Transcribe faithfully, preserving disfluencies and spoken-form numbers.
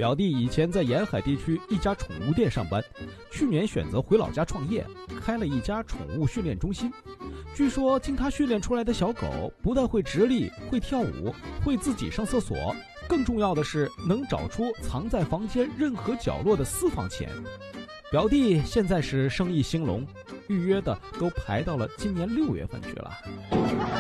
表弟以前在沿海地区一家宠物店上班，去年选择回老家创业，开了一家宠物训练中心。据说经他训练出来的小狗不但会直立，会跳舞，会自己上厕所，更重要的是能找出藏在房间任何角落的私房钱。表弟现在是生意兴隆，预约的都排到了今年六月份去了。